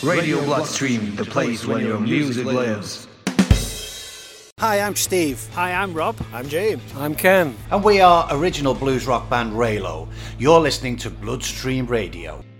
Radio Bloodstream, the place where your music lives. Hi, I'm Steve. Hi, I'm Rob. I'm James. I'm Ken. And we are original blues rock band Raylo. You're listening to Bloodstream Radio.